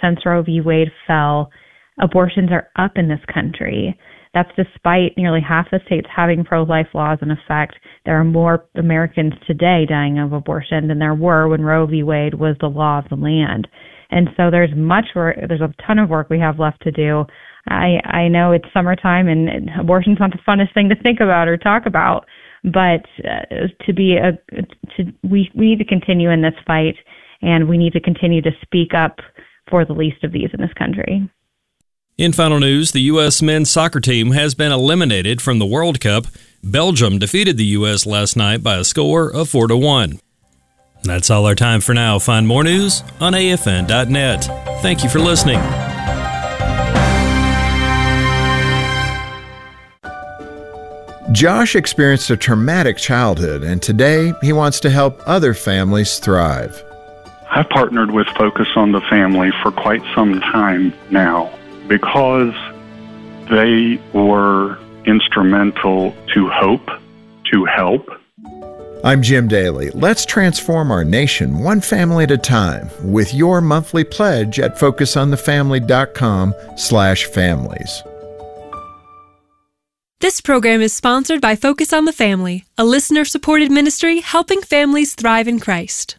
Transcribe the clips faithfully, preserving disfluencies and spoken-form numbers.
since Roe v. Wade fell, abortions are up in this country. That's despite nearly half the states having pro-life laws in effect. There are more Americans today dying of abortion than there were when Roe v. Wade was the law of the land. And so there's much work, there's a ton of work we have left to do. I, I know it's summertime and abortion's not the funnest thing to think about or talk about, but uh, to be a, to, we, we need to continue in this fight, and we need to continue to speak up for the least of these in this country. In final news, the U S men's soccer team has been eliminated from the World Cup. Belgium defeated the U S last night by a score of four to one. That's all our time for now. Find more news on A F N dot net. Thank you for listening. Josh experienced a traumatic childhood, and today he wants to help other families thrive. I've partnered with Focus on the Family for quite some time now because they were instrumental to hope, to help. I'm Jim Daly. Let's transform our nation one family at a time with your monthly pledge at focus on the family dot com slash families. This program is sponsored by Focus on the Family, a listener-supported ministry helping families thrive in Christ.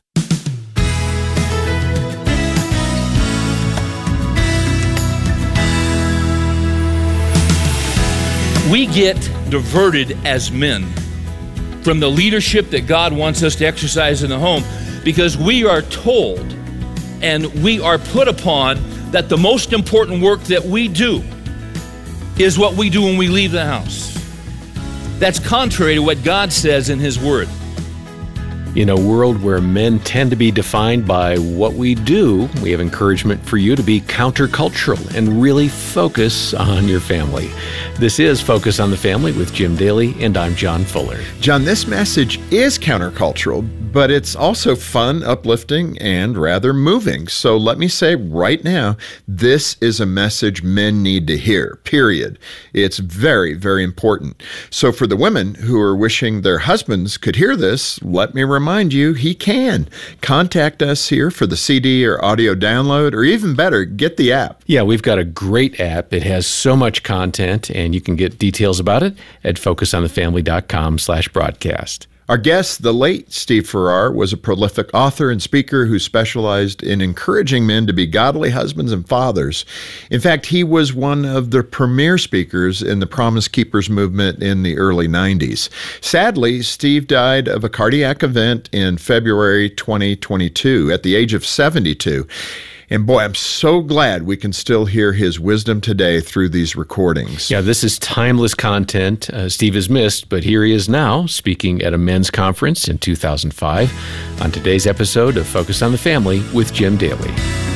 We get diverted as men from the leadership that God wants us to exercise in the home because we are told and we are put upon that the most important work that we do is what we do when we leave the house. That's contrary to what God says in His Word. In a world where men tend to be defined by what we do, we have encouragement for you to be countercultural and really focus on your family. This is Focus on the Family with Jim Daly, and I'm John Fuller. John, this message is countercultural, but it's also fun, uplifting, and rather moving. So let me say right now, this is a message men need to hear, period. It's very, very important. So for the women who are wishing their husbands could hear this, let me remind you, he can. Contact us here for the C D or audio download, or even better, get the app. Yeah, we've got a great app. It has so much content, and you can get details about it at focus on the family dot com slash broadcast. Our guest, the late Steve Farrar, was a prolific author and speaker who specialized in encouraging men to be godly husbands and fathers. In fact, he was one of the premier speakers in the Promise Keepers movement in the early nineties. Sadly, Steve died of a cardiac event in February twenty twenty-two at the age of seventy-two. And boy, I'm so glad we can still hear his wisdom today through these recordings. Yeah, this is timeless content. Uh, Steve is missed, but here he is now speaking at a men's conference in two thousand five on today's episode of Focus on the Family with Jim Daly.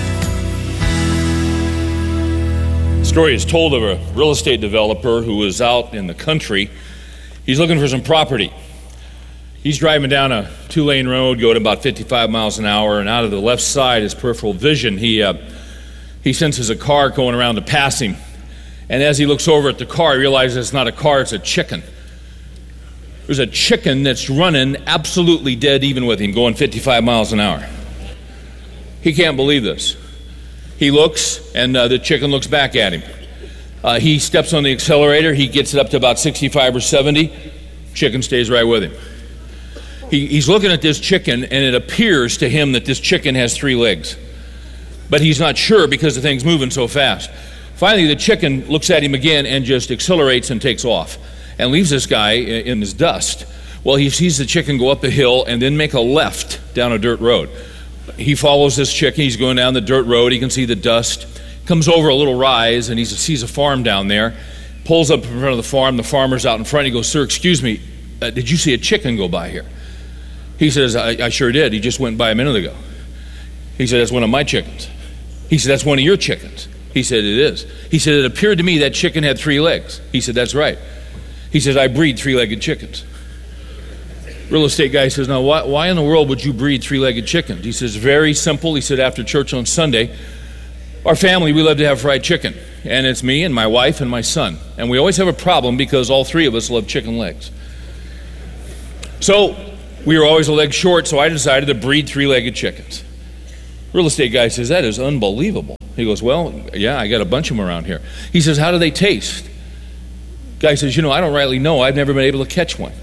The story is told of a real estate developer who was out in the country. He's looking for some property. He's driving down a two-lane road, going about fifty-five miles an hour, and out of the left side, his peripheral vision, he uh, he senses a car going around to pass him. And as he looks over at the car, he realizes it's not a car, it's a chicken. There's a chicken that's running absolutely dead even with him, going fifty-five miles an hour. He can't believe this. He looks, and uh, the chicken looks back at him. Uh, he steps on the accelerator, he gets it up to about sixty-five or seventy, chicken stays right with him. He, he's looking at this chicken, and it appears to him that this chicken has three legs. But he's not sure because the thing's moving so fast. Finally, the chicken looks at him again and just accelerates and takes off and leaves this guy in, in his dust. Well, he sees the chicken go up a hill and then make a left down a dirt road. He follows this chicken. He's going down the dirt road. He can see the dust. Comes over a little rise, and he sees a farm down there. Pulls up in front of the farm. The farmer's out in front. He goes, "Sir, excuse me, uh, did you see a chicken go by here?" He says, I, I sure did. He just went by a minute ago. He said, "That's one of my chickens." He said, "That's one of your chickens." He said, "It is." He said, "It appeared to me that chicken had three legs." He said, "That's right." He says, "I breed three-legged chickens." Real estate guy says, "Now, why, why in the world would you breed three-legged chickens?" He says, "Very simple." He said, "After church on Sunday, our family, we love to have fried chicken. And it's me and my wife and my son. And we always have a problem because all three of us love chicken legs. So we were always a leg short, so I decided to breed three-legged chickens." Real estate guy says, "That is unbelievable." He goes, well, yeah, I got a bunch of them around here. He says, how do they taste? Guy says, you know, I don't rightly know. I've never been able to catch one.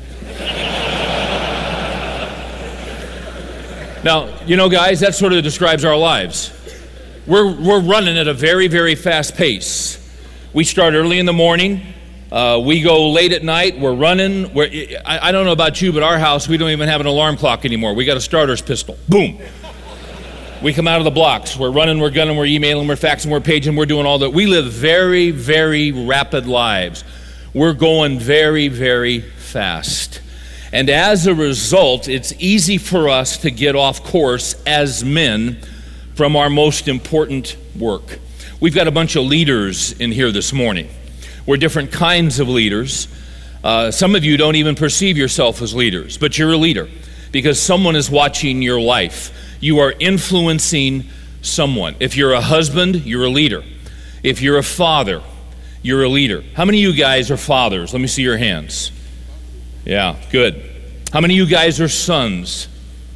Now, you know, guys, that sort of describes our lives. We're, we're running at a very, very fast pace. We start early in the morning. Uh, we go late at night. We're running. We're, I, I don't know about you, but our house, we don't even have an alarm clock anymore. We got a starter's pistol. Boom. We come out of the blocks. We're running, we're gunning, we're emailing, we're faxing, we're paging, we're doing all that. We live very, very rapid lives. We're going very, very fast. And as a result, it's easy for us to get off course as men from our most important work. We've got a bunch of leaders in here this morning. We're different kinds of leaders. Uh, some of you don't even perceive yourself as leaders, but you're a leader because someone is watching your life. You are influencing someone. If you're a husband, you're a leader. If you're a father, you're a leader. How many of you guys are fathers? Let me see your hands. Yeah, good. How many of you guys are sons?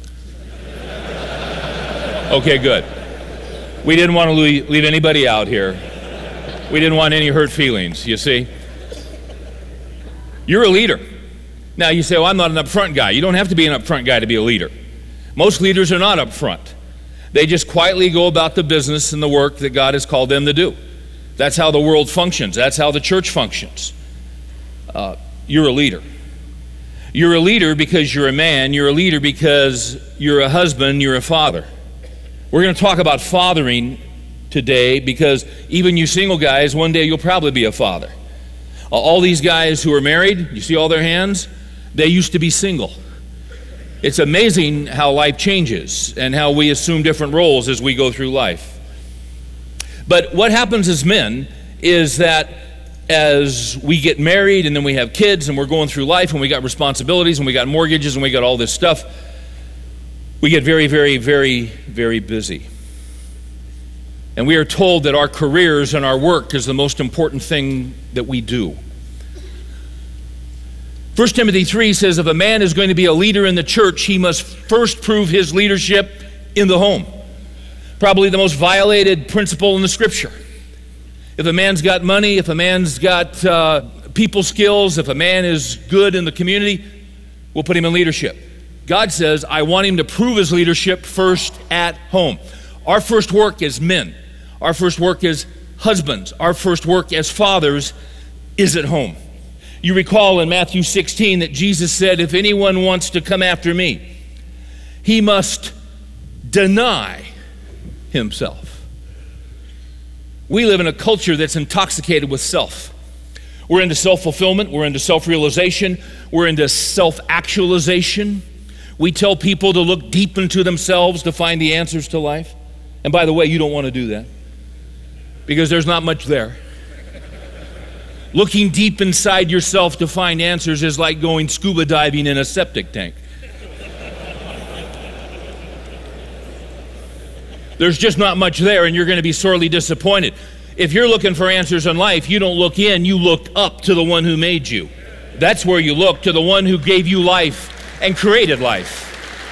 Okay, good. We didn't want to leave anybody out here. We didn't want any hurt feelings, you see. You're a leader. Now you say, well, I'm not an upfront guy. You don't have to be an upfront guy to be a leader. Most leaders are not upfront. They just quietly go about the business and the work that God has called them to do. That's how the world functions. That's how the church functions. Uh, you're a leader. You're a leader because you're a man. You're a leader because you're a husband. You're a father. We're going to talk about fathering today because even you single guys, one day you'll probably be a father. Uh, all these guys who are married, you see all their hands? They used to be single. It's amazing how life changes and how we assume different roles as we go through life. But what happens as men is that as we get married and then we have kids and we're going through life and we got responsibilities and we got mortgages and we got all this stuff, we get very, very, very, very busy. And we are told that our careers and our work is the most important thing that we do. First Timothy three says if a man is going to be a leader in the church, he must first prove his leadership in the home. Probably the most violated principle in the Scripture. If a man's got money, if a man's got uh, people skills, if a man is good in the community, we'll put him in leadership. God says, I want him to prove his leadership first at home. Our first work as men, our first work as husbands, our first work as fathers is at home. You recall in Matthew sixteen that Jesus said, if anyone wants to come after me, he must deny himself. We live in a culture that's intoxicated with self. We're into self-fulfillment, we're into self-realization, we're into self-actualization. We tell people to look deep into themselves to find the answers to life. And by the way, you don't want to do that because there's not much there. Looking deep inside yourself to find answers is like going scuba diving in a septic tank. There's just not much there, and you're going to be sorely disappointed. If you're looking for answers in life, you don't look in, you look up to the one who made you. That's where you look, to the one who gave you life and created life.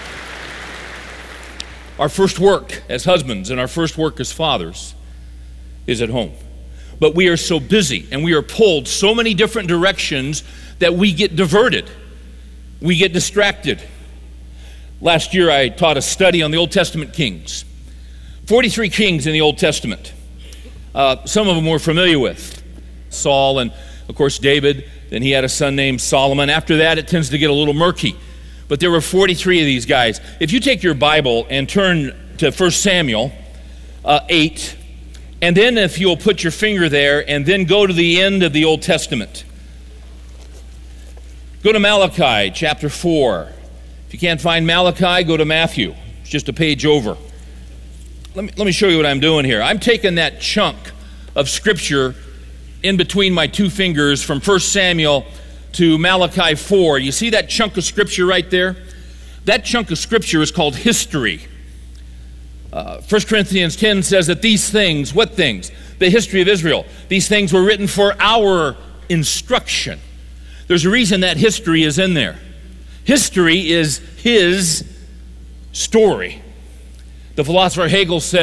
Our first work as husbands and our first work as fathers is at home. But we are so busy and we are pulled so many different directions that we get diverted. We get distracted. Last year I taught a study on the Old Testament kings. forty-three kings in the Old Testament. Uh, some of them we're familiar with. Saul and, of course, David. Then he had a son named Solomon. After that, it tends to get a little murky. But there were forty-three of these guys. If you take your Bible and turn to First Samuel uh, eight, and then if you'll put your finger there and then go to the end of the Old Testament. Go to Malachi chapter four. If you can't find Malachi, go to Matthew. It's just a page over. Let me, let me show you what I'm doing here. I'm taking that chunk of Scripture in between my two fingers from First Samuel to Malachi four. You see that chunk of Scripture right there? That chunk of Scripture is called history. Uh, First Corinthians ten says that these things, what things? The history of Israel. These things were written for our instruction. There's a reason that history is in there. History is his story. The philosopher Hegel said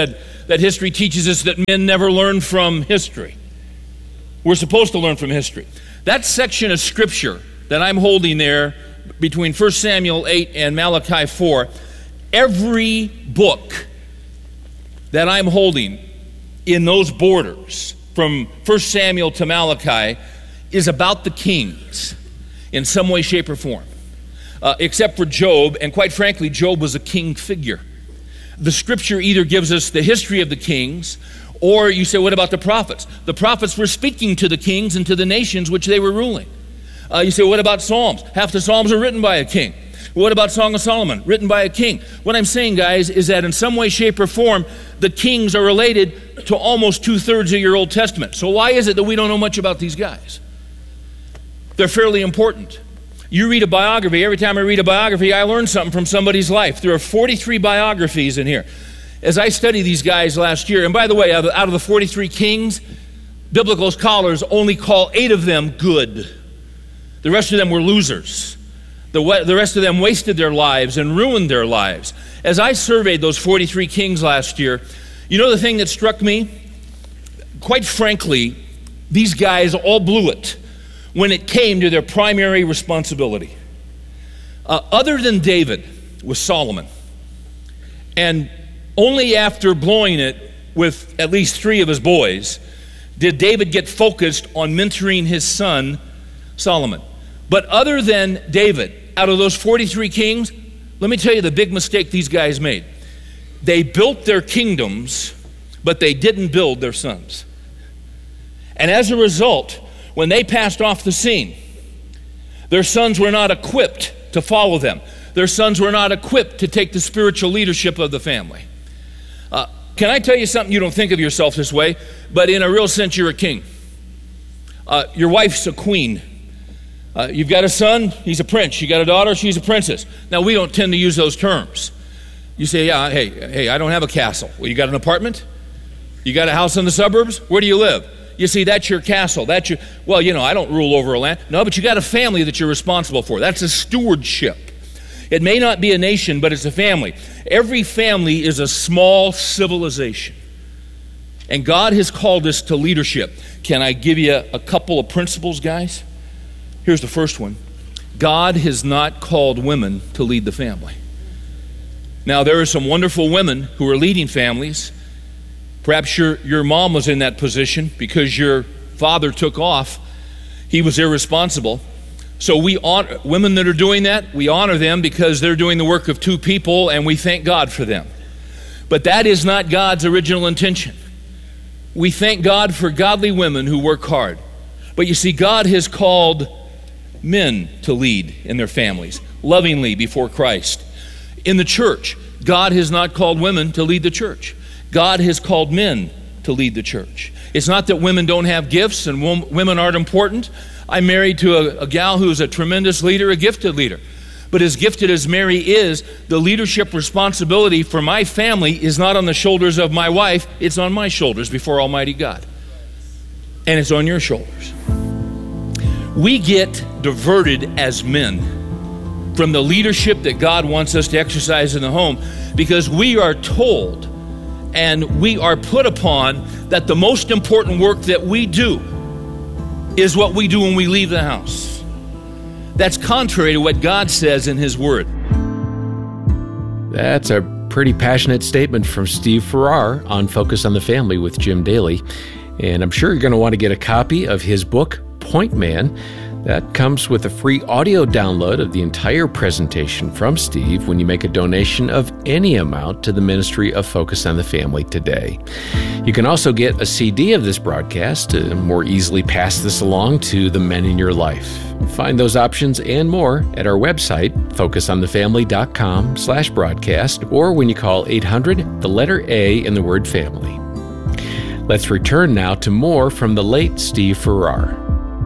that history teaches us that men never learn from history. We're supposed to learn from history. That section of Scripture that I'm holding there between First Samuel eight and Malachi four, every book that I'm holding in those borders from First Samuel to Malachi is about the kings in some way, shape, or form. Uh, except for Job, and quite frankly, Job was a king figure. The Scripture either gives us the history of the kings, or you say, what about the prophets? The prophets were speaking to the kings and to the nations which they were ruling. Uh, you say, what about Psalms? Half the Psalms are written by a king. What about Song of Solomon? Written by a king. What I'm saying, guys, is that in some way, shape, or form, the kings are related to almost two-thirds of your Old Testament. So why is it that we don't know much about these guys? They're fairly important. You read a biography. Every time I read a biography, I learn something from somebody's life. There are forty-three biographies in here. As I studied these guys last year, and by the way, out of, out of the forty-three kings, biblical scholars only call eight of them good. The rest of them were losers. The, the rest of them wasted their lives and ruined their lives. As I surveyed those forty-three kings last year, you know the thing that struck me? Quite frankly, these guys all blew it when it came to their primary responsibility. Uh, other than David was Solomon. And only after blowing it with at least three of his boys did David get focused on mentoring his son, Solomon. But other than David, out of those forty-three kings, let me tell you the big mistake these guys made. They built their kingdoms, but they didn't build their sons. And as a result, when they passed off the scene, their sons were not equipped to follow them. Their sons were not equipped to take the spiritual leadership of the family. Uh, can I tell you something? You don't think of yourself this way, but in a real sense, you're a king. Uh, your wife's a queen. Uh, you've got a son, he's a prince. You got a daughter, she's a princess. Now, we don't tend to use those terms. You say, yeah, hey, hey, I don't have a castle. Well, you got an apartment? You got a house in the suburbs? Where do you live? You see, that's your castle. That's your, well, you know, I don't rule over a land. No, but you got a family that you're responsible for. That's a stewardship. It may not be a nation, but it's a family. Every family is a small civilization. And God has called us to leadership. Can I give you a couple of principles, guys? Here's the first one. God has not called women to lead the family. Now, there are some wonderful women who are leading families. Perhaps your, your mom was in that position because your father took off. He was irresponsible. So we honor women that are doing that. We honor them because they're doing the work of two people, and we thank God for them. But that is not God's original intention. We thank God for godly women who work hard. But you see, God has called men to lead in their families, lovingly before Christ. In the church, God has not called women to lead the church. God has called men to lead the church. It's not that women don't have gifts and wom- women aren't important. I'm married to a, a gal who's a tremendous leader, a gifted leader. But as gifted as Mary is, the leadership responsibility for my family is not on the shoulders of my wife, it's on my shoulders before Almighty God. And it's on your shoulders. We get diverted as men from the leadership that God wants us to exercise in the home because we are told and we are put upon that the most important work that we do is what we do when we leave the house. That's contrary to what God says in His Word. That's a pretty passionate statement from Steve Farrar on Focus on the Family with Jim Daly. And I'm sure you're going to want to get a copy of his book, Point Man. That comes with a free audio download of the entire presentation from Steve when you make a donation of any amount to the Ministry of Focus on the Family today. You can also get a C D of this broadcast to more easily pass this along to the men in your life. Find those options and more at our website, focusonthefamily.com slash broadcast, or when you call eight hundred, the letter A in the word family. Let's return now to more from the late Steve Farrar.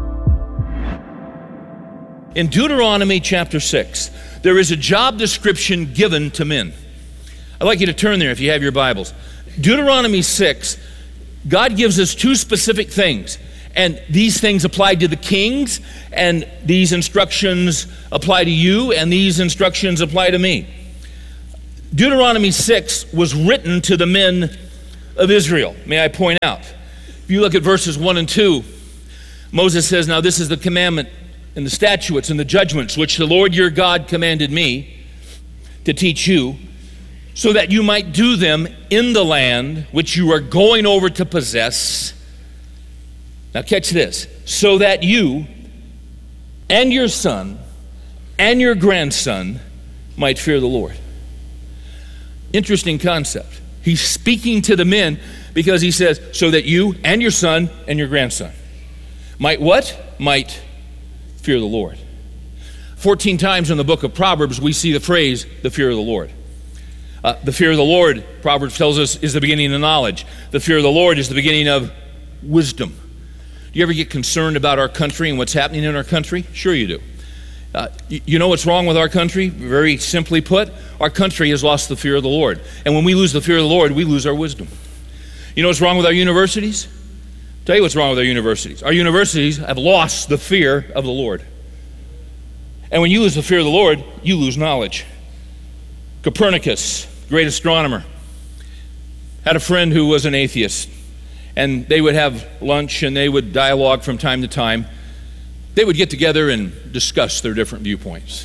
In Deuteronomy chapter six, there is a job description given to men. I'd like you to turn there if you have your Bibles. Deuteronomy six, God gives us two specific things. And these things apply to the kings, and these instructions apply to you, and these instructions apply to me. Deuteronomy six was written to the men of Israel, may I point out. If you look at verses one and two, Moses says, now this is the commandment and the statutes and the judgments which the Lord your God commanded me to teach you, so that you might do them in the land which you are going over to possess. Now catch this. So that you and your son and your grandson might fear the Lord. Interesting concept. He's speaking to the men because he says, so that you and your son and your grandson might what? Might fear the Lord. Fourteen times in the book of Proverbs, we see the phrase, the fear of the Lord. Uh, the fear of the Lord, Proverbs tells us, is the beginning of knowledge. The fear of the Lord is the beginning of wisdom. Do you ever get concerned about our country and what's happening in our country? Sure you do. Uh, you, you know what's wrong with our country? Very simply put, our country has lost the fear of the Lord. And when we lose the fear of the Lord, we lose our wisdom. You know what's wrong with our universities? I'll tell you what's wrong with our universities. Our universities have lost the fear of the Lord. And when you lose the fear of the Lord, you lose knowledge. Copernicus, great astronomer, had a friend who was an atheist. And they would have lunch and they would dialogue from time to time. They would get together and discuss their different viewpoints.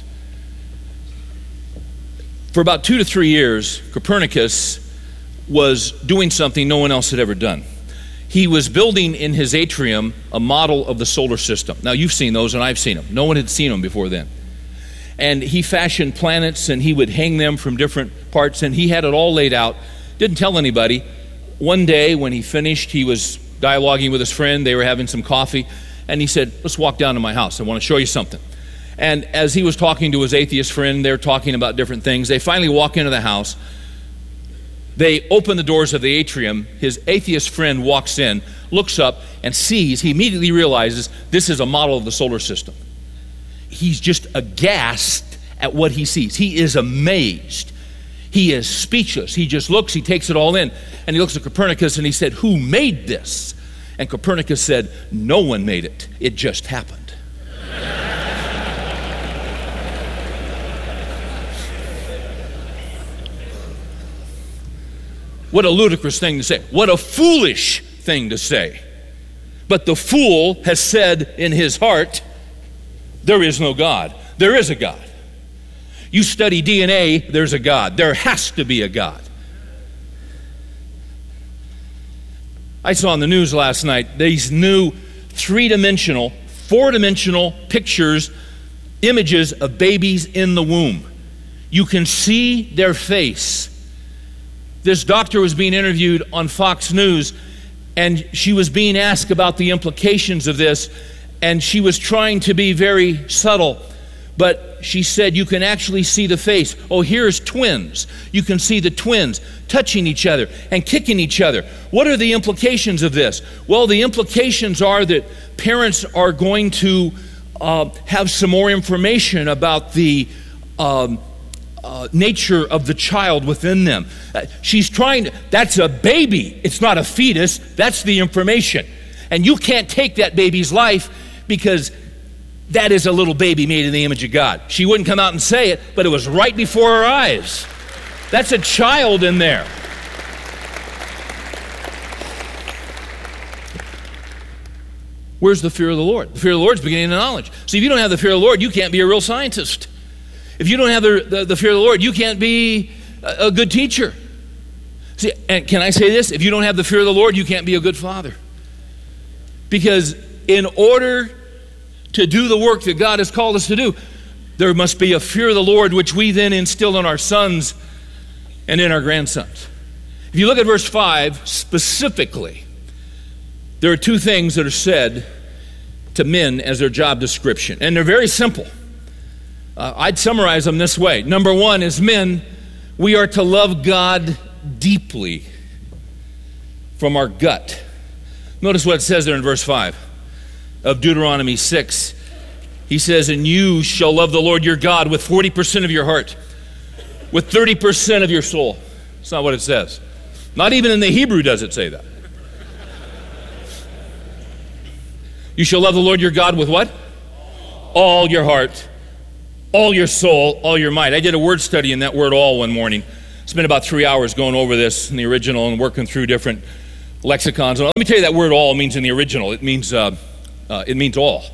For about two to three years, Copernicus was doing something no one else had ever done. He was building in his atrium a model of the solar system. Now, you've seen those, and I've seen them. No one had seen them before then. And he fashioned planets, and he would hang them from different parts, and he had it all laid out. Didn't tell anybody. One day, when he finished, he was dialoguing with his friend. They were having some coffee, and he said, let's walk down to my house. I want to show you something. And as he was talking to his atheist friend, they're talking about different things. They finally walk into the house. They open the doors of the atrium. His atheist friend walks in, looks up, and sees, he immediately realizes this is a model of the solar system. He's just aghast at what he sees. He is amazed. He is speechless. He just looks, he takes it all in, and he looks at Copernicus and he said, who made this? And Copernicus said, no one made it. It just happened. What a ludicrous thing to say. What a foolish thing to say. But the fool has said in his heart, there is no God. There is a God. You study D N A, there's a God. There has to be a God. I saw on the news last night these new three-dimensional, four-dimensional pictures, images of babies in the womb. You can see their face. This doctor was being interviewed on Fox News, and she was being asked about the implications of this, and she was trying to be very subtle, but she said you can actually see the face. Oh, here's twins. You can see the twins touching each other and kicking each other. What are the implications of this? Well, the implications are that parents are going to uh, have some more information about the um, Uh, nature of the child within them. Uh, she's trying to, that's a baby. It's not a fetus. That's the information. And you can't take that baby's life because that is a little baby made in the image of God. She wouldn't come out and say it, but it was right before her eyes. That's a child in there. Where's the fear of the Lord? The fear of the Lord is beginning of knowledge. See, if you don't have the fear of the Lord, you can't be a real scientist. If you don't have the, the, the fear of the Lord, you can't be a, a good teacher. See, and can I say this? If you don't have the fear of the Lord, you can't be a good father. Because in order to do the work that God has called us to do, there must be a fear of the Lord, which we then instill in our sons and in our grandsons. If you look at verse five, specifically, there are two things that are said to men as their job description. And they're very simple. Uh, I'd summarize them this way. Number one is men, we are to love God deeply from our gut. Notice what it says there in verse five of Deuteronomy six. He says, and you shall love the Lord your God with forty percent of your heart, with thirty percent of your soul. That's not what it says. Not even in the Hebrew does it say that. You shall love the Lord your God with what? All your heart, all your soul, all your might. I did a word study in that word all one morning. Spent about three hours going over this in the original and working through different lexicons. And let me tell you, that word all means in the original, it means, uh, uh, it means all.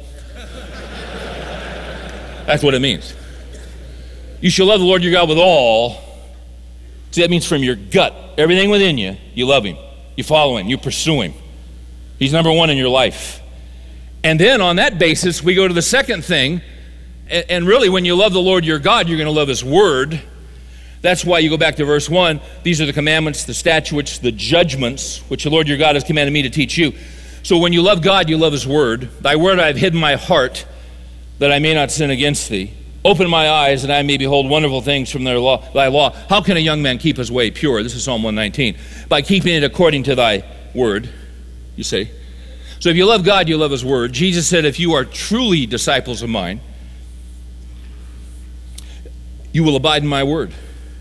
That's what it means. You shall love the Lord your God with all. See, that means from your gut, everything within you, you love him. You follow him. You pursue him. He's number one in your life. And then on that basis, we go to the second thing. And really, when you love the Lord your God, you're going to love his word. That's why you go back to verse one. These are the commandments, the statutes, the judgments, which the Lord your God has commanded me to teach you. So when you love God, you love his word. Thy word I have hidden in my heart, that I may not sin against thee. Open my eyes, that I may behold wonderful things from their law, thy law. How can a young man keep his way pure? This is Psalm one nineteen. By keeping it according to thy word, you see. So if you love God, you love his word. Jesus said, if you are truly disciples of mine, you will abide in my word.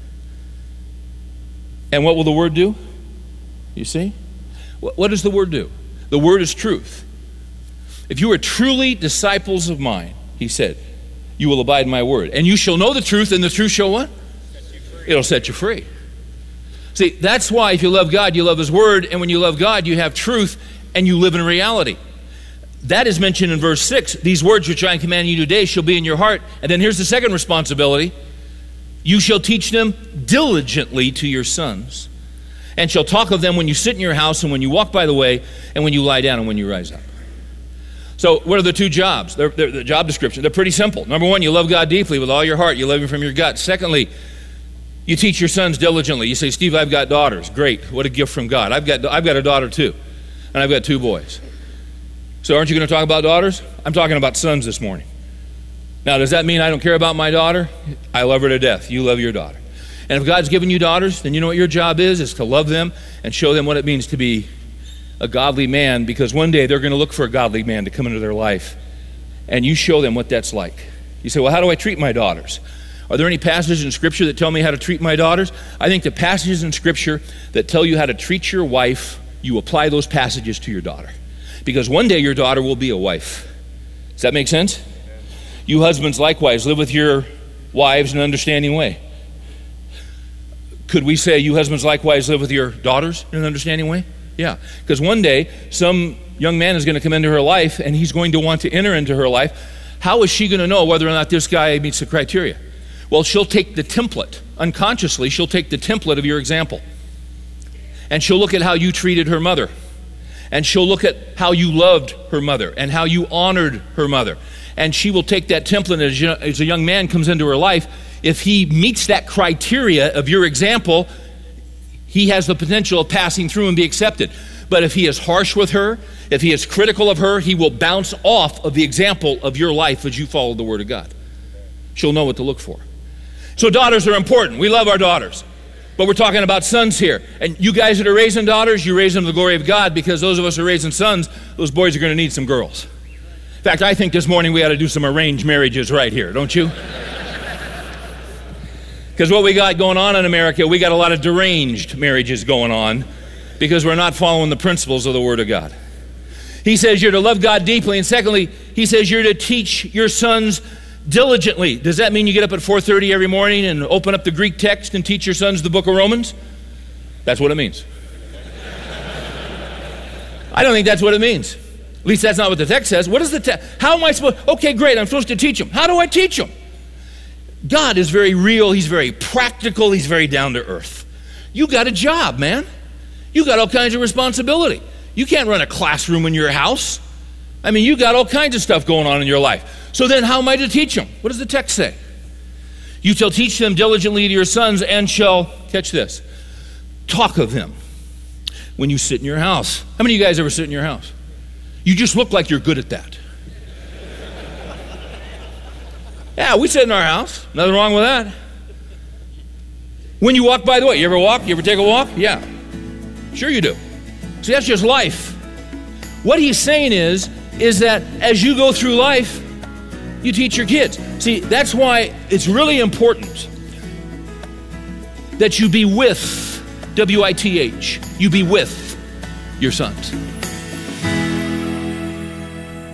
And what will the word do? You see? What does the word do? The word is truth. If you are truly disciples of mine, he said, you will abide in my word. And you shall know the truth, and the truth shall what? Set you free. It'll set you free. See, that's why if you love God, you love his word. And when you love God, you have truth, and you live in reality. That is mentioned in verse six. These words which I am commanding you today shall be in your heart. And then here's the second responsibility. You shall teach them diligently to your sons, and shall talk of them when you sit in your house, and when you walk by the way, and when you lie down, and when you rise up. So what are the two jobs? They're, they're, the job description, they're pretty simple. Number one, you love God deeply with all your heart. You love him from your gut. Secondly, you teach your sons diligently. You say, Steve, I've got daughters. Great. What a gift from God. I've got, I've got a daughter too, and I've got two boys. So aren't you going to talk about daughters? I'm talking about sons this morning. Now, does that mean I don't care about my daughter? I love her to death. You love your daughter. And if God's given you daughters, then you know what your job is, is to love them and show them what it means to be a godly man, because one day they're going to look for a godly man to come into their life, and you show them what that's like. You say, well, how do I treat my daughters? Are there any passages in Scripture that tell me how to treat my daughters? I think the passages in Scripture that tell you how to treat your wife, you apply those passages to your daughter. Because one day your daughter will be a wife. Does that make sense? You husbands likewise live with your wives in an understanding way. Could we say you husbands likewise live with your daughters in an understanding way? Yeah, because one day some young man is going to come into her life, and he's going to want to enter into her life. How is she going to know whether or not this guy meets the criteria? Well, she'll take the template. Unconsciously, she'll take the template of your example. And she'll look at how you treated her mother. And she'll look at how you loved her mother and how you honored her mother. And she will take that template as, as a young man comes into her life. If he meets that criteria of your example, he has the potential of passing through and be accepted. But if he is harsh with her, if he is critical of her, he will bounce off of the example of your life as you follow the Word of God. She'll know what to look for. So daughters are important. We love our daughters. But we're talking about sons here. And you guys that are raising daughters, you raise them to the glory of God, because those of us who are raising sons, those boys are going to need some girls. In fact, I think this morning we ought to do some arranged marriages right here, don't you? Because what we got going on in America, we got a lot of deranged marriages going on because we're not following the principles of the Word of God. He says you're to love God deeply, and secondly, he says you're to teach your sons diligently. Does that mean you get up at four thirty every morning and open up the Greek text and teach your sons the book of Romans? That's what it means. I don't think that's what it means. At least that's not what the text says. What is the text? How am I supposed? Okay, great, I'm supposed to teach them. How do I teach them? God is very real. He's very practical. He's very down to earth. You got a job, man. You got all kinds of responsibility. You can't run a classroom in your house. I mean, you got all kinds of stuff going on in your life. So then how am I to teach them? What does the text say? You shall teach them diligently to your sons, and shall, catch this, talk of them when you sit in your house. How many of you guys ever sit in your house? You just look like you're good at that. Yeah, we sit in our house. Nothing wrong with that. When you walk by the way, you ever walk? You ever take a walk? Yeah. Sure you do. See, that's just life. What he's saying is, is that as you go through life, you teach your kids. See, that's why it's really important that you be with, W I T H, you be with, W I T H, you be with your sons.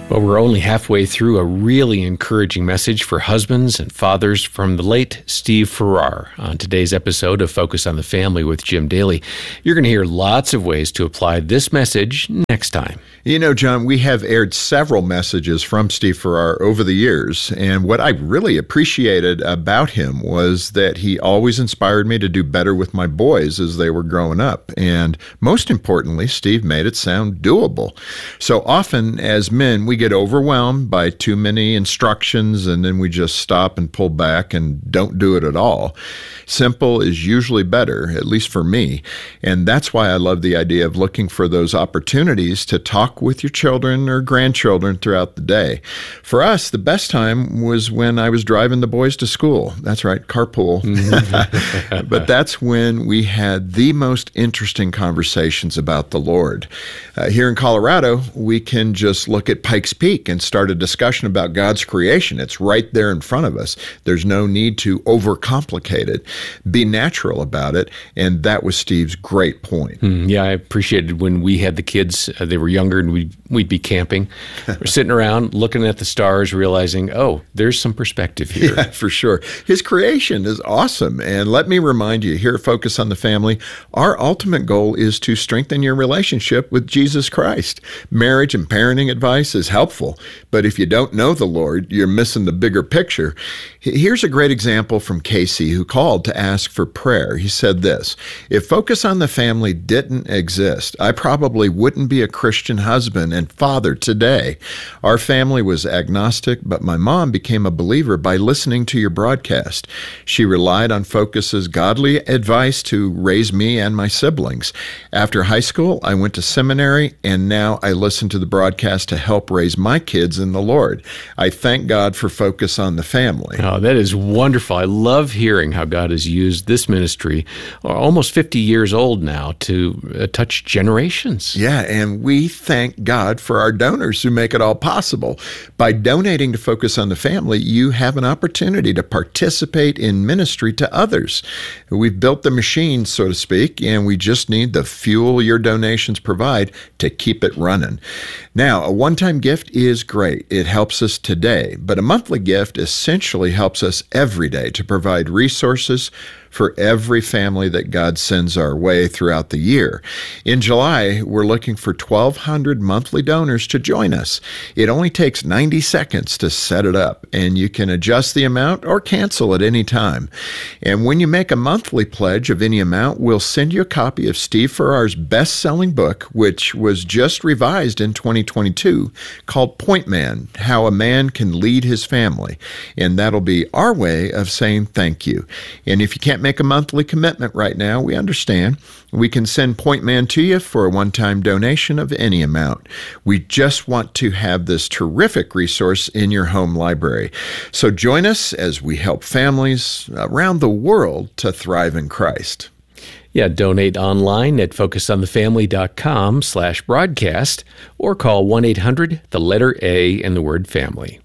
Well, we're only halfway through a really encouraging message for husbands and fathers from the late Steve Farrar on today's episode of Focus on the Family with Jim Daly. You're going to hear lots of ways to apply this message next time. You know, John, we have aired several messages from Steve Farrar over the years, and what I really appreciated about him was that he always inspired me to do better with my boys as they were growing up. And most importantly, Steve made it sound doable. So often as men, we get overwhelmed by too many instructions, and then we just stop and pull back and don't do it at all. Simple is usually better, at least for me. And that's why I love the idea of looking for those opportunities to talk with your children or grandchildren throughout the day. For us, the best time was when I was driving the boys to school. That's right, carpool. Mm-hmm. But that's when we had the most interesting conversations about the Lord. Uh, here in Colorado, we can just look at Pikes Peak and start a discussion about God's creation. It's right there in front of us. There's no need to overcomplicate it. Be natural about it. And that was Steve's great point. Mm, yeah, I appreciated when we had the kids, uh, they were younger, and we'd, we'd be camping. We're sitting around looking at the stars, realizing, oh, there's some perspective here. Yeah, for sure. His creation is awesome. And let me remind you, here at Focus on the Family, our ultimate goal is to strengthen your relationship with Jesus Christ. Marriage and parenting advice is helpful, but if you don't know the Lord, you're missing the bigger picture. Here's a great example from Casey, who called to ask for prayer. He said this: if Focus on the Family didn't exist, I probably wouldn't be a Christian husband and father today. Our family was agnostic, but my mom became a believer by listening to your broadcast. She relied on Focus's godly advice to raise me and my siblings. After high school, I went to seminary, and now I listen to the broadcast to help raise my kids in the Lord. I thank God for Focus on the Family. Oh, that is wonderful. I love hearing how God has used this ministry, almost fifty years old now, to uh, touch generations. Yeah, and we thank God for our donors who make it all possible. By donating to Focus on the Family, you have an opportunity to participate in ministry to others. We've built the machine, so to speak, and we just need the fuel your donations provide to keep it running. Now, a one-time gift is great. It helps us today, but a monthly gift essentially helps us every day to provide resources for every family that God sends our way throughout the year. In July, we're looking for twelve hundred monthly donors to join us. It only takes ninety seconds to set it up, and you can adjust the amount or cancel at any time. And when you make a monthly pledge of any amount, we'll send you a copy of Steve Farrar's best-selling book, which was just revised in twenty twenty-two, called Point Man: How a Man Can Lead His Family. And that'll be our way of saying thank you. And if you can't make a monthly commitment right now, we understand. We can send Point Man to you for a one-time donation of any amount. We just want to have this terrific resource in your home library. So join us as we help families around the world to thrive in Christ. Yeah, donate online at focusonthefamily.com slash broadcast or call one eight hundred, the letter A, and the word family.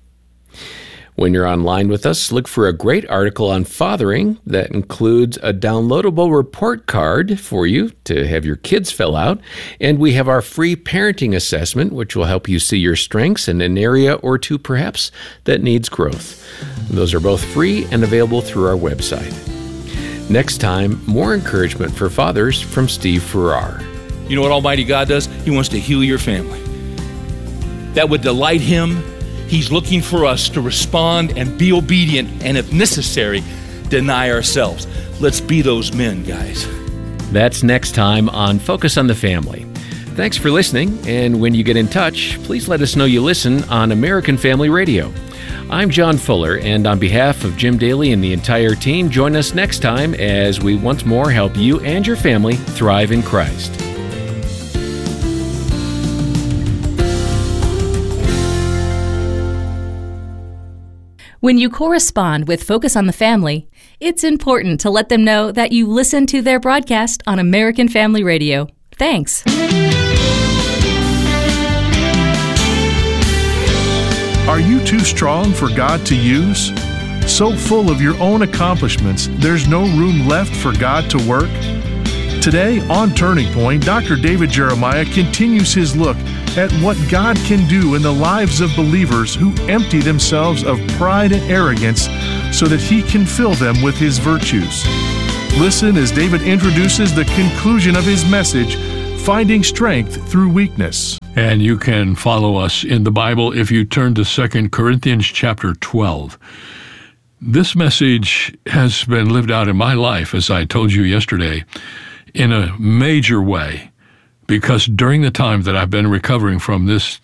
When you're online with us, look for a great article on fathering that includes a downloadable report card for you to have your kids fill out. And we have our free parenting assessment, which will help you see your strengths in an area or two, perhaps, that needs growth. Those are both free and available through our website. Next time, more encouragement for fathers from Steve Farrar. You know what Almighty God does? He wants to heal your family. That would delight Him. He's looking for us to respond and be obedient, and if necessary, deny ourselves. Let's be those men, guys. That's next time on Focus on the Family. Thanks for listening, and when you get in touch, please let us know you listen on American Family Radio. I'm John Fuller, and on behalf of Jim Daly and the entire team, join us next time as we once more help you and your family thrive in Christ. When you correspond with Focus on the Family, it's important to let them know that you listen to their broadcast on American Family Radio. Thanks. Are you too strong for God to use? So full of your own accomplishments, there's no room left for God to work? Today, on Turning Point, Doctor David Jeremiah continues his look at what God can do in the lives of believers who empty themselves of pride and arrogance so that He can fill them with His virtues. Listen as David introduces the conclusion of his message, Finding Strength Through Weakness. And you can follow us in the Bible if you turn to Second Corinthians chapter twelve. This message has been lived out in my life, as I told you yesterday, in a major way, because during the time that I've been recovering from this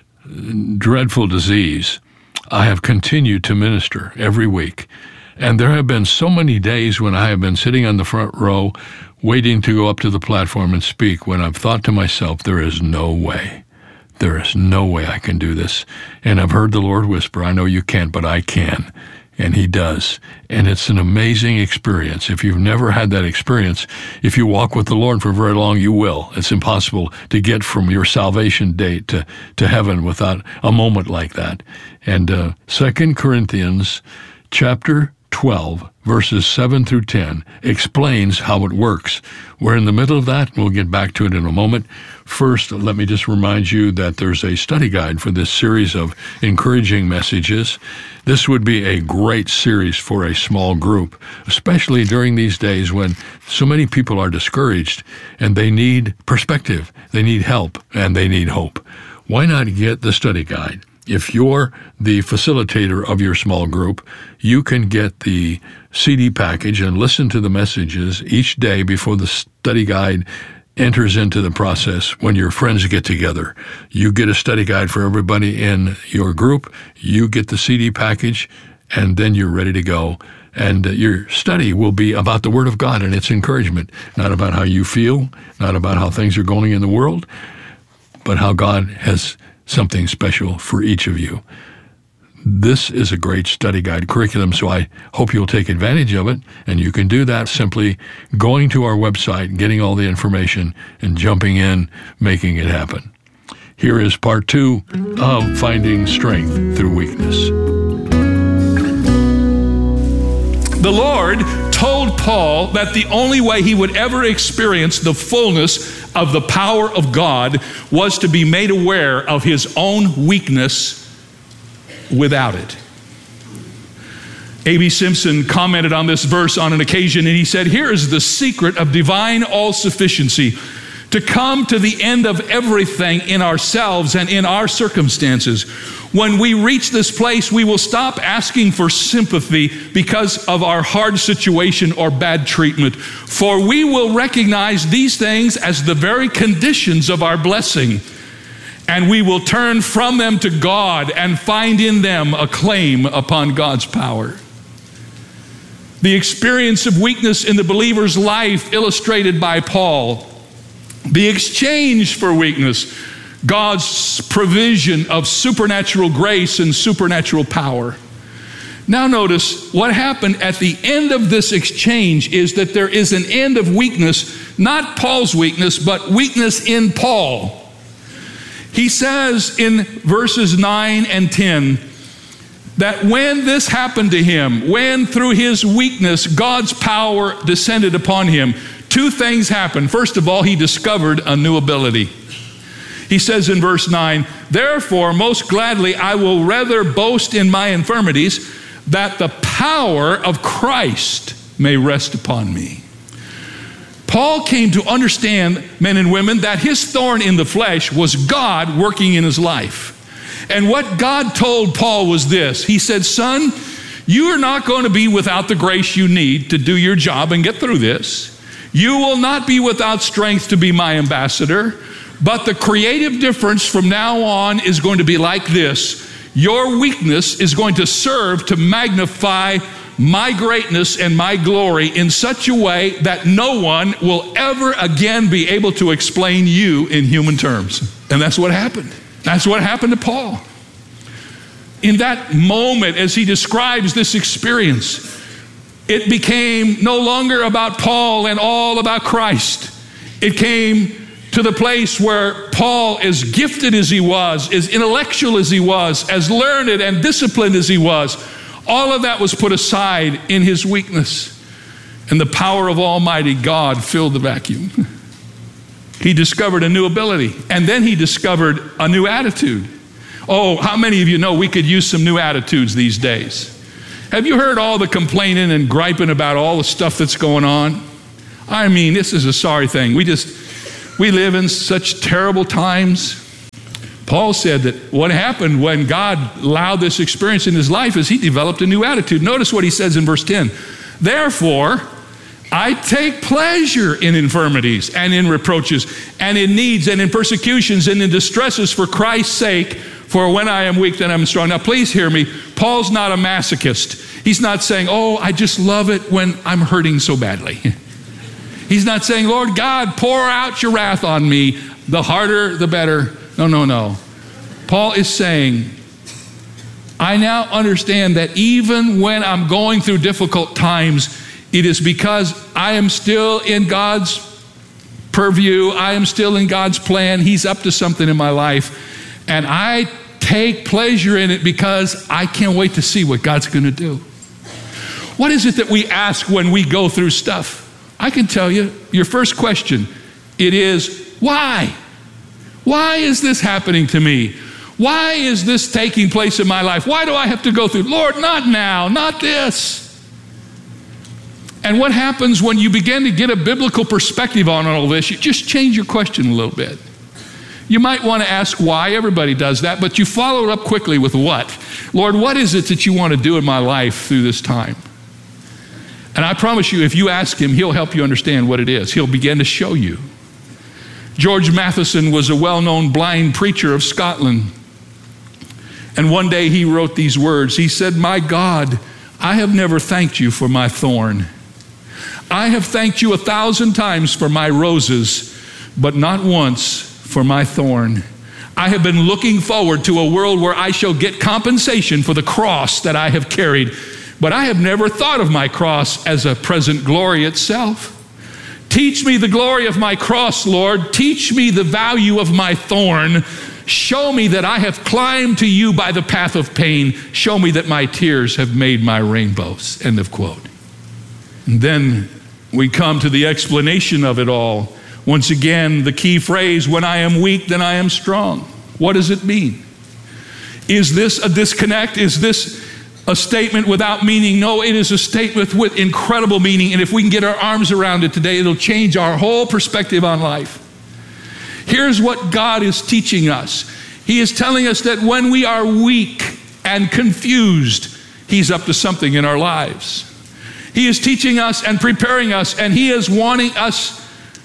dreadful disease, I have continued to minister every week. And there have been so many days when I have been sitting on the front row waiting to go up to the platform and speak, when I've thought to myself, there is no way. There is no way I can do this. And I've heard the Lord whisper, I know you can't, but I can. And He does. And it's an amazing experience. If you've never had that experience, if you walk with the Lord for very long, you will. It's impossible to get from your salvation date to, to heaven without a moment like that. And uh, Second Corinthians chapter twelve, verses seven through ten, explains how it works. We're in the middle of that, and we'll get back to it in a moment. First, let me just remind you that there's a study guide for this series of encouraging messages. This would be a great series for a small group, especially during these days when so many people are discouraged and they need perspective, they need help, and they need hope. Why not get the study guide? If you're the facilitator of your small group, you can get the C D package and listen to the messages each day before the study guide enters into the process when your friends get together. You get a study guide for everybody in your group, you get the C D package, and then you're ready to go. And your study will be about the Word of God and its encouragement, not about how you feel, not about how things are going in the world, but how God has something special for each of you. This is a great study guide curriculum, so I hope you'll take advantage of it, and you can do that simply going to our website, getting all the information, and jumping in, making it happen. Here is part two of Finding Strength Through Weakness. The Lord told Paul that the only way he would ever experience the fullness of the power of God was to be made aware of his own weakness without it. A B Simpson commented on this verse on an occasion, and he said, "Here is the secret of divine all-sufficiency, to come to the end of everything in ourselves and in our circumstances. When we reach this place, we will stop asking for sympathy because of our hard situation or bad treatment, for we will recognize these things as the very conditions of our blessing, and we will turn from them to God and find in them a claim upon God's power." The experience of weakness in the believer's life illustrated by Paul. The exchange for weakness, God's provision of supernatural grace and supernatural power. Now notice what happened at the end of this exchange is that there is an end of weakness, not Paul's weakness, but weakness in Paul. He says in verses nine and ten that when this happened to him, when through his weakness God's power descended upon him, two things happened. First of all, he discovered a new ability. He says in verse nine, "Therefore, most gladly I will rather boast in my infirmities, that the power of Christ may rest upon me." Paul came to understand, men and women, that his thorn in the flesh was God working in his life. And what God told Paul was this. He said, "Son, you are not going to be without the grace you need to do your job and get through this. You will not be without strength to be my ambassador, but the creative difference from now on is going to be like this. Your weakness is going to serve to magnify my greatness and my glory in such a way that no one will ever again be able to explain you in human terms." And that's what happened. That's what happened to Paul. In that moment, as he describes this experience, it became no longer about Paul and all about Christ. It came to the place where Paul, as gifted as he was, as intellectual as he was, as learned and disciplined as he was, all of that was put aside in his weakness. And the power of Almighty God filled the vacuum. He discovered a new ability, and then he discovered a new attitude. Oh, how many of you know we could use some new attitudes these days? Have you heard all the complaining and griping about all the stuff that's going on? I mean, this is a sorry thing. We just, we live in such terrible times. Paul said that what happened when God allowed this experience in his life is he developed a new attitude. Notice what he says in verse ten. Therefore, I take pleasure in infirmities and in reproaches and in needs and in persecutions and in distresses for Christ's sake. For when I am weak, then I'm strong. Now, please hear me. Paul's not a masochist. He's not saying, oh, I just love it when I'm hurting so badly. He's not saying, Lord God, pour out your wrath on me. The harder, the better. No, no, no. Paul is saying, I now understand that even when I'm going through difficult times, it is because I am still in God's purview. I am still in God's plan. He's up to something in my life. And I take pleasure in it because I can't wait to see what God's going to do. What is it that we ask when we go through stuff? I can tell you, your first question, it is, why? Why is this happening to me? Why is this taking place in my life? Why do I have to go through? Lord, not now, not this. And what happens when you begin to get a biblical perspective on all this? You just change your question a little bit. You might want to ask why. Everybody does that, but you follow it up quickly with what? Lord, what is it that you want to do in my life through this time? And I promise you, if you ask him, he'll help you understand what it is. He'll begin to show you. George Matheson was a well-known blind preacher of Scotland. And one day he wrote these words. He said, my God, I have never thanked you for my thorn. I have thanked you a thousand times for my roses, but not once for my thorn. I have been looking forward to a world where I shall get compensation for the cross that I have carried, but I have never thought of my cross as a present glory itself. Teach me the glory of my cross, Lord. Teach me the value of my thorn. Show me that I have climbed to you by the path of pain. Show me that my tears have made my rainbows. End of quote. And then we come to the explanation of it all. Once again, the key phrase, when I am weak, then I am strong. What does it mean? Is this a disconnect? Is this a statement without meaning? No, it is a statement with incredible meaning. And if we can get our arms around it today, it'll change our whole perspective on life. Here's what God is teaching us. He is telling us that when we are weak and confused, he's up to something in our lives. He is teaching us and preparing us, and he is wanting us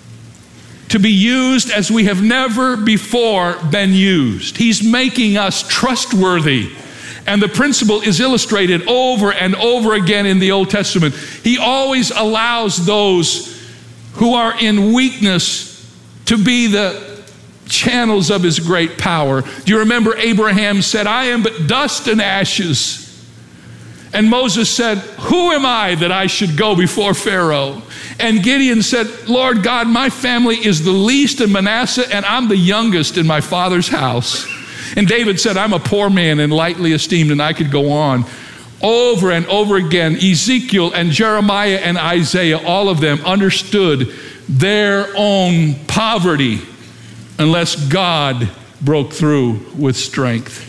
to be used as we have never before been used. He's making us trustworthy. And the principle is illustrated over and over again in the Old Testament. He always allows those who are in weakness to be the channels of his great power. Do you remember Abraham said, I am but dust and ashes. And Moses said, who am I that I should go before Pharaoh? And Gideon said, Lord God, my family is the least in Manasseh, and I'm the youngest in my father's house. And David said, I'm a poor man and lightly esteemed, and I could go on. Over and over again, Ezekiel and Jeremiah and Isaiah, all of them understood their own poverty unless God broke through with strength.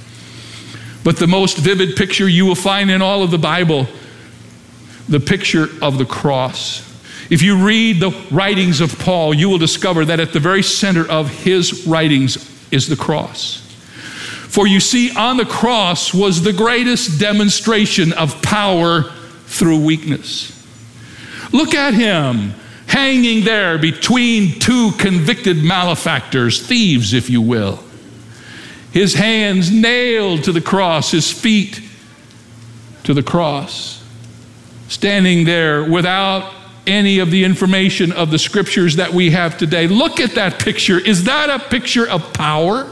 But the most vivid picture you will find in all of the Bible, the picture of the cross. If you read the writings of Paul, you will discover that at the very center of his writings is the cross. For you see, on the cross was the greatest demonstration of power through weakness. Look at him hanging there between two convicted malefactors, thieves, if you will. His hands nailed to the cross, his feet to the cross, standing there without any of the information of the scriptures that we have today. Look at that picture. Is that a picture of power?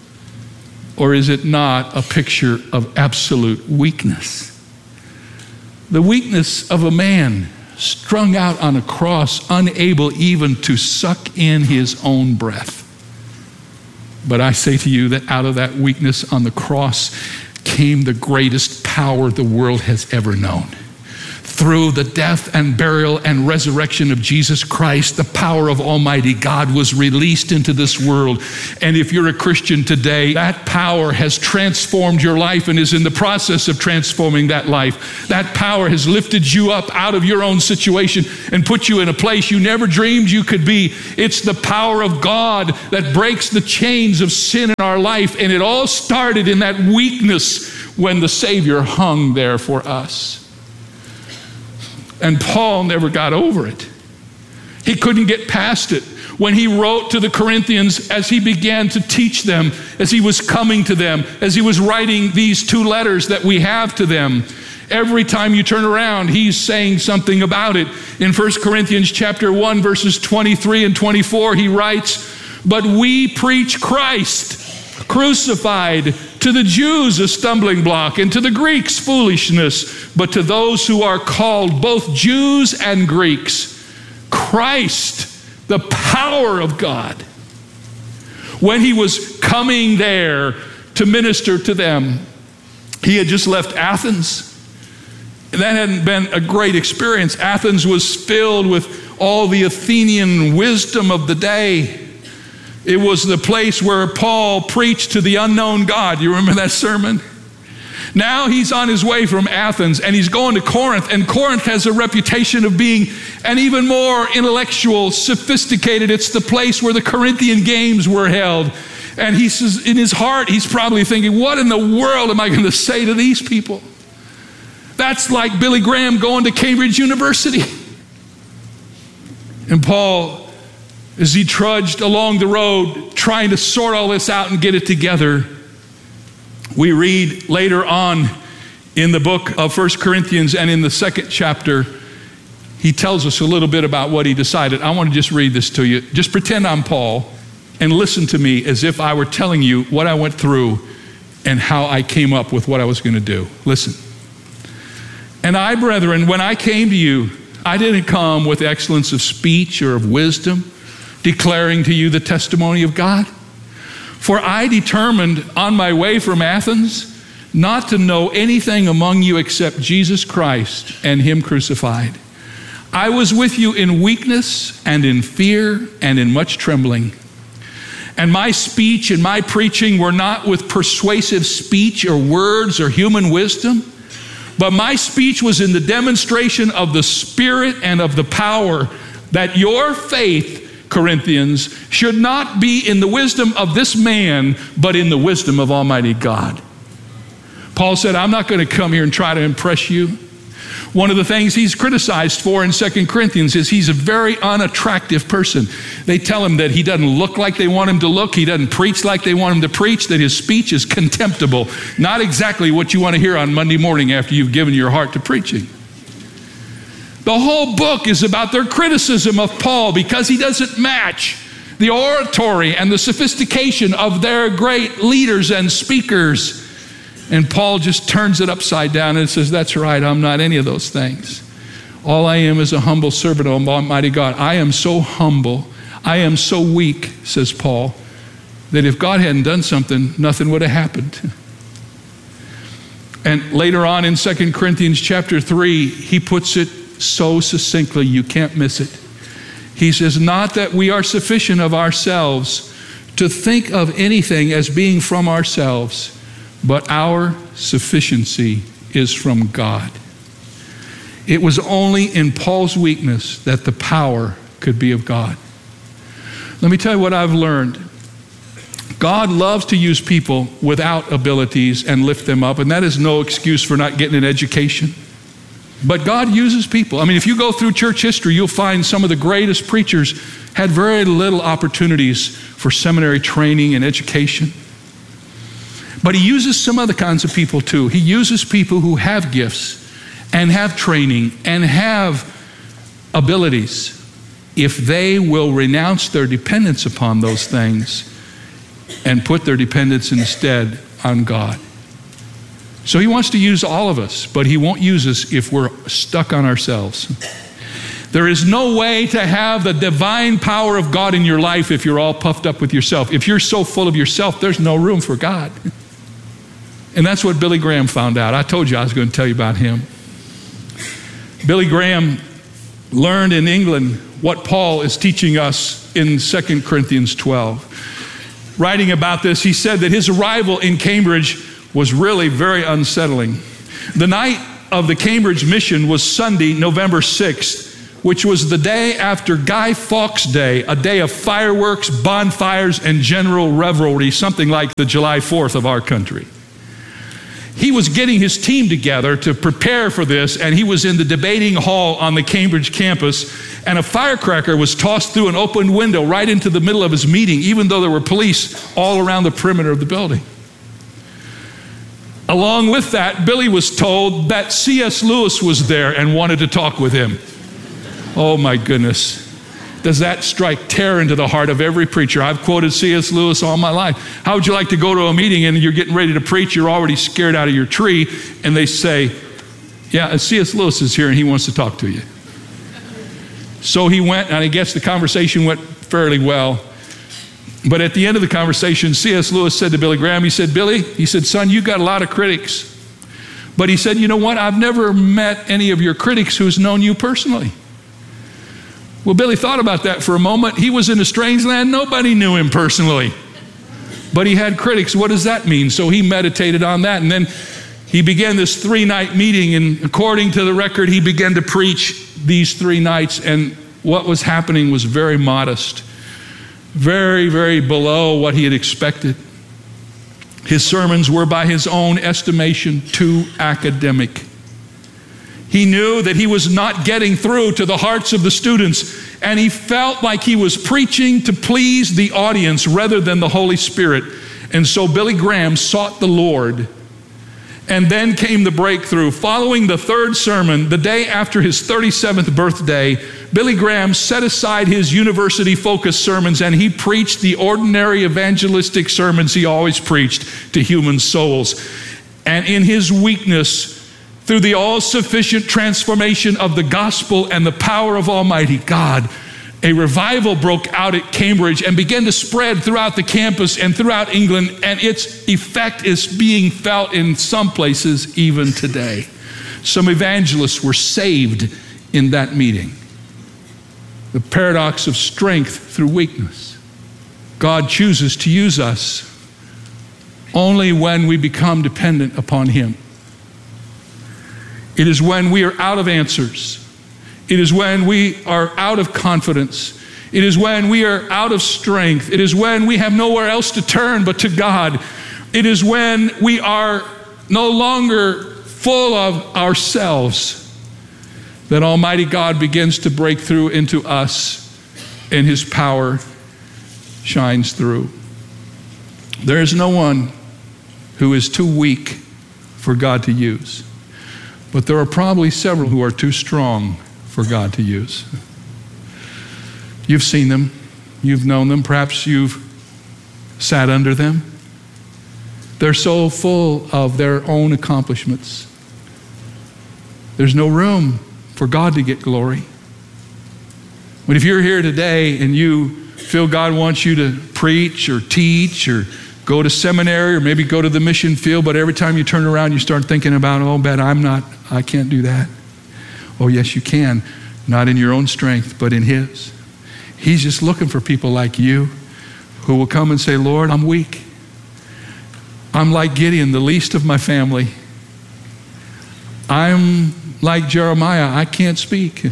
Or is it not a picture of absolute weakness? The weakness of a man strung out on a cross, unable even to suck in his own breath. But I say to you that out of that weakness on the cross came the greatest power the world has ever known. through the death and burial and resurrection of Jesus Christ, the power of Almighty God was released into this world. And if you're a Christian today, that power has transformed your life and is in the process of transforming that life. That power has lifted you up out of your own situation and put you in a place you never dreamed you could be. It's the power of God that breaks the chains of sin in our life. And it all started in that weakness when the Savior hung there for us. And Paul never got over it. He couldn't get past it. When he wrote to the Corinthians, as he began to teach them, as he was coming to them, as he was writing these two letters that we have to them, every time you turn around, he's saying something about it. In First Corinthians chapter one, verses twenty-three and twenty-four, he writes, "But we preach Christ crucified, to the Jews a stumbling block, and to the Greeks foolishness, but to those who are called, both Jews and Greeks, Christ, the power of God." When he was coming there to minister to them, he had just left Athens. That hadn't been a great experience. Athens was filled with all the Athenian wisdom of the day. It was the place where Paul preached to the unknown God. You remember that sermon? Now he's on his way from Athens and he's going to Corinth. And Corinth has a reputation of being an even more intellectual, sophisticated. It's the place where the Corinthian games were held. And he says, in his heart, he's probably thinking, what in the world am I going to say to these people? That's like Billy Graham going to Cambridge University. And Paul, as he trudged along the road, trying to sort all this out and get it together, we read later on in the book of First Corinthians and in the second chapter, he tells us a little bit about what he decided. I want to just read this to you. Just pretend I'm Paul and listen to me as if I were telling you what I went through and how I came up with what I was going to do. Listen. "And I, brethren, when I came to you, I didn't come with excellence of speech or of wisdom, declaring to you the testimony of God. For I determined on my way from Athens not to know anything among you except Jesus Christ and him crucified. I was with you in weakness and in fear and in much trembling. And my speech and my preaching were not with persuasive speech or words or human wisdom, but my speech was in the demonstration of the Spirit and of the power, that your faith, Corinthians, should not be in the wisdom of this man, but in the wisdom of Almighty God." Paul said, I'm not going to come here and try to impress you. One of the things he's criticized for in Second Corinthians is he's a very unattractive person. They tell him that he doesn't look like they want him to look. He doesn't preach like they want him to preach, that his speech is contemptible. Not exactly what you want to hear on Monday morning after you've given your heart to preaching. The whole book is about their criticism of Paul because he doesn't match the oratory and the sophistication of their great leaders and speakers. And Paul just turns it upside down and says, that's right, I'm not any of those things. All I am is a humble servant of Almighty God. I am so humble, I am so weak, says Paul, that if God hadn't done something, nothing would have happened. And later on in Second Corinthians chapter three, he puts it so succinctly, you can't miss it. He says, not that we are sufficient of ourselves to think of anything as being from ourselves, but our sufficiency is from God. It was only in Paul's weakness that the power could be of God. Let me tell you what I've learned. God loves to use people without abilities and lift them up, and that is no excuse for not getting an education. But God uses people. I mean, if you go through church history, you'll find some of the greatest preachers had very little opportunities for seminary training and education. But he uses some other kinds of people too. He uses people who have gifts and have training and have abilities if they will renounce their dependence upon those things and put their dependence instead on God. So he wants to use all of us, but he won't use us if we're stuck on ourselves. There is no way to have the divine power of God in your life if you're all puffed up with yourself. If you're so full of yourself, there's no room for God. And that's what Billy Graham found out. I told you I was going to tell you about him. Billy Graham learned in England what Paul is teaching us in Second Corinthians twelve. Writing about this, he said that his arrival in Cambridge was really very unsettling. The night of the Cambridge mission was Sunday, November sixth, which was the day after Guy Fawkes Day, a day of fireworks, bonfires, and general revelry, something like the July fourth of our country. He was getting his team together to prepare for this, and he was in the debating hall on the Cambridge campus, and a firecracker was tossed through an open window right into the middle of his meeting, even though there were police all around the perimeter of the building. Along with that, Billy was told that C S Lewis was there and wanted to talk with him. Oh my goodness. Does that strike terror into the heart of every preacher? I've quoted C S Lewis all my life. How would you like to go to a meeting and you're getting ready to preach, you're already scared out of your tree, and they say, yeah, C S Lewis is here and he wants to talk to you. So he went, and I guess the conversation went fairly well. But at the end of the conversation, C S Lewis said to Billy Graham, he said, Billy, he said, son, you got a lot of critics. But he said, you know what? I've never met any of your critics who's known you personally. Well, Billy thought about that for a moment. He was in a strange land. Nobody knew him personally. But he had critics. What does that mean? So he meditated on that. And then he began this three-night meeting. And according to the record, he began to preach these three nights. And what was happening was very modest. Very, very below what he had expected. His sermons were, by his own estimation, too academic. He knew that he was not getting through to the hearts of the students, and he felt like he was preaching to please the audience rather than the Holy Spirit. And so Billy Graham sought the Lord. And then came the breakthrough. Following the third sermon, the day after his thirty-seventh birthday, Billy Graham set aside his university-focused sermons and he preached the ordinary evangelistic sermons he always preached to human souls. And in his weakness, through the all-sufficient transformation of the gospel and the power of Almighty God, a revival broke out at Cambridge and began to spread throughout the campus and throughout England, and its effect is being felt in some places even today. Some evangelists were saved in that meeting. The paradox of strength through weakness. God chooses to use us only when we become dependent upon Him. It is when we are out of answers. It is when we are out of confidence. It is when we are out of strength. It is when we have nowhere else to turn but to God. It is when we are no longer full of ourselves that Almighty God begins to break through into us and His power shines through. There is no one who is too weak for God to use. But there are probably several who are too strong for God to use. You've seen them. You've known them. Perhaps you've sat under them. They're so full of their own accomplishments. There's no room for God to get glory. But if you're here today and you feel God wants you to preach or teach or go to seminary or maybe go to the mission field, but every time you turn around you start thinking about, oh, bet I'm not, I can't do that. Oh, yes, you can. Not in your own strength, but in His. He's just looking for people like you who will come and say, Lord, I'm weak. I'm like Gideon, the least of my family. I'm like Jeremiah, I can't speak.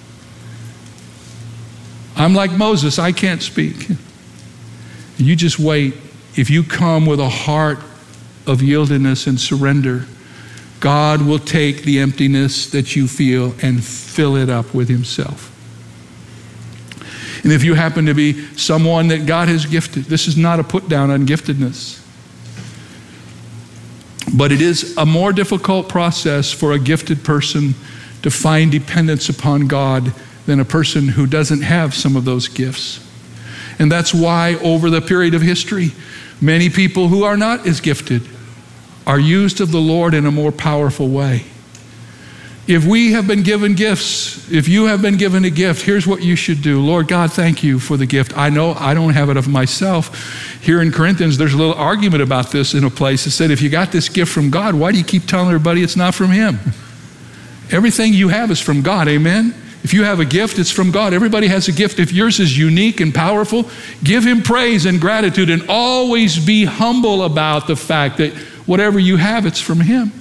I'm like Moses, I can't speak. You just wait. If you come with a heart of yieldedness and surrender, God will take the emptiness that you feel and fill it up with Himself. And if you happen to be someone that God has gifted, this is not a put down on giftedness. But it is a more difficult process for a gifted person to find dependence upon God than a person who doesn't have some of those gifts. And that's why over the period of history, many people who are not as gifted are used of the Lord in a more powerful way. If we have been given gifts, if you have been given a gift, here's what you should do. Lord God, thank you for the gift. I know I don't have it of myself. Here in Corinthians, there's a little argument about this in a place. It said, if you got this gift from God, why do you keep telling everybody it's not from Him? Everything you have is from God, amen? If you have a gift, it's from God. Everybody has a gift. If yours is unique and powerful, give him praise and gratitude, and always be humble about the fact that whatever you have, it's from him.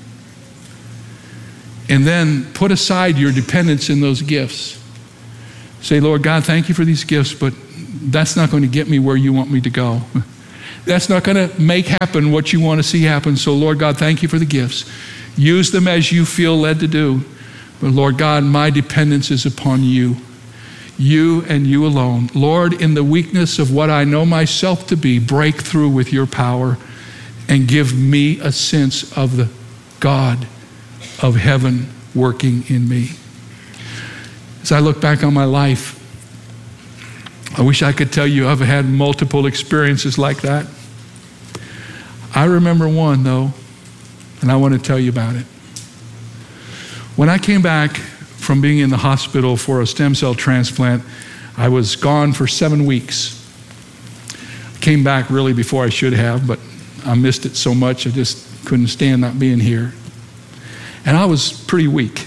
And then put aside your dependence in those gifts. Say, Lord God, thank you for these gifts, but that's not going to get me where you want me to go. That's not going to make happen what you want to see happen. So Lord God, thank you for the gifts. Use them as you feel led to do. But Lord God, my dependence is upon you. You and you alone. Lord, in the weakness of what I know myself to be, break through with your power and give me a sense of the God of heaven working in me. As I look back on my life, I wish I could tell you I've had multiple experiences like that. I remember one, though, and I want to tell you about it. When I came back from being in the hospital for a stem cell transplant, I was gone for seven weeks. I came back really before I should have, but I missed it so much I just couldn't stand not being here. And I was pretty weak.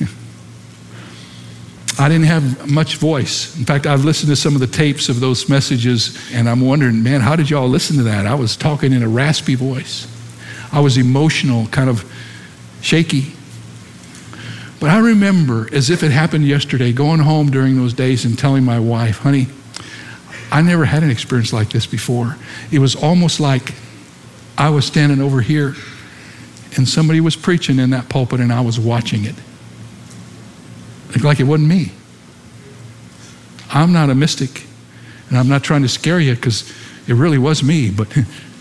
I didn't have much voice. In fact, I've listened to some of the tapes of those messages, and I'm wondering, man, how did y'all listen to that? I was talking in a raspy voice. I was emotional, kind of shaky. But I remember, as if it happened yesterday, going home during those days and telling my wife, honey, I never had an experience like this before. It was almost like I was standing over here and somebody was preaching in that pulpit and I was watching it. Like it wasn't me. I'm not a mystic, and I'm not trying to scare you because it really was me, but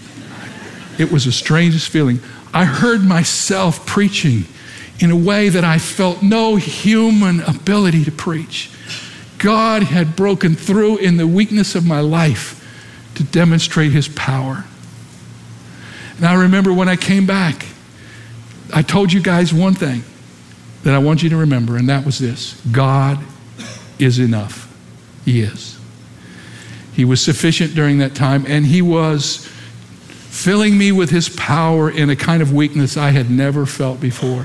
it was the strangest feeling. I heard myself preaching in a way that I felt no human ability to preach. God had broken through in the weakness of my life to demonstrate his power. And I remember when I came back, I told you guys one thing that I want you to remember, and that was this: God is enough. He is. He was sufficient during that time, and he was filling me with his power in a kind of weakness I had never felt before.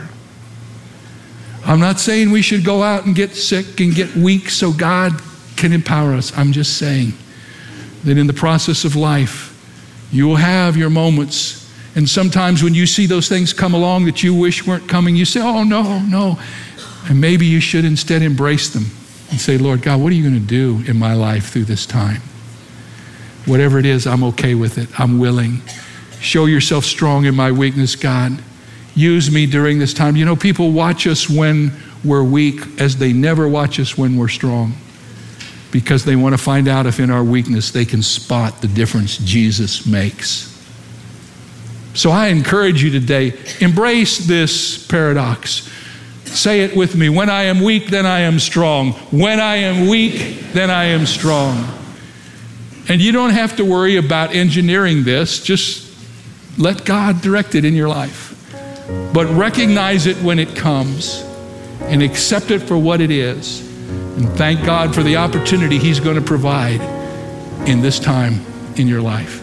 I'm not saying we should go out and get sick and get weak so God can empower us. I'm just saying that in the process of life, you will have your moments. And sometimes when you see those things come along that you wish weren't coming, you say, oh, no, no. And maybe you should instead embrace them and say, Lord God, what are you going to do in my life through this time? Whatever it is, I'm okay with it. I'm willing. Show yourself strong in my weakness, God. Use me during this time. You know, people watch us when we're weak as they never watch us when we're strong, because they want to find out if in our weakness they can spot the difference Jesus makes. So I encourage you today, embrace this paradox. Say it with me. When I am weak, then I am strong. When I am weak, then I am strong. And you don't have to worry about engineering this. Just let God direct it in your life. But recognize it when it comes and accept it for what it is. And thank God for the opportunity he's going to provide in this time in your life.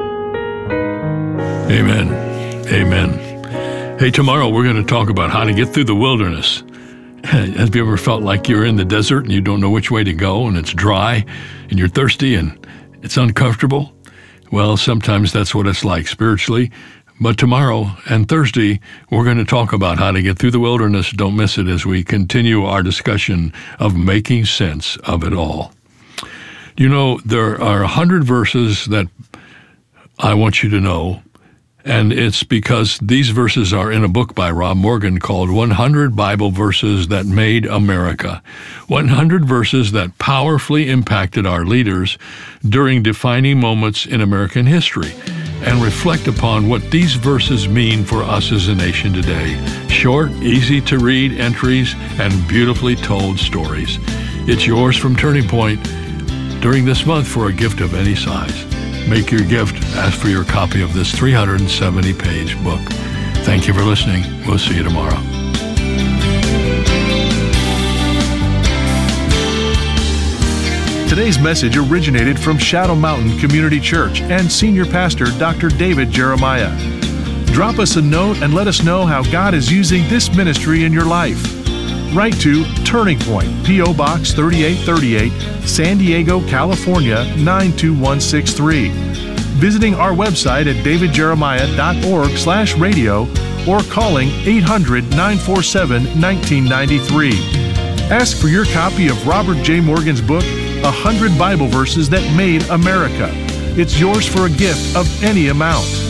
Amen. Amen. Hey, tomorrow we're going to talk about how to get through the wilderness. Have you ever felt like you're in the desert and you don't know which way to go, and it's dry and you're thirsty and it's uncomfortable? Well, sometimes that's what it's like spiritually. But tomorrow and Thursday, we're going to talk about how to get through the wilderness. Don't miss it as we continue our discussion of making sense of it all. You know, there are a hundred verses that I want you to know, and it's because these verses are in a book by Rob Morgan called one hundred Bible Verses That Made America. one hundred verses that powerfully impacted our leaders during defining moments in American history, and reflect upon what these verses mean for us as a nation today. Short, easy to read entries and beautifully told stories. It's yours from Turning Point during this month for a gift of any size. Make your gift. Ask for your copy of this three hundred seventy page book. Thank you for listening. We'll see you tomorrow. Today's message originated from Shadow Mountain Community Church and Senior Pastor Doctor David Jeremiah. Drop us a note and let us know how God is using this ministry in your life. Write to Turning Point, P O. Box thirty-eight thirty-eight, San Diego, California, nine two one six three. Visiting our website at davidjeremiah.org slash radio or calling eight hundred, nine four seven, one nine nine three. Ask for your copy of Robert J. Morgan's book, one hundred Bible Verses That Made America. It's yours for a gift of any amount.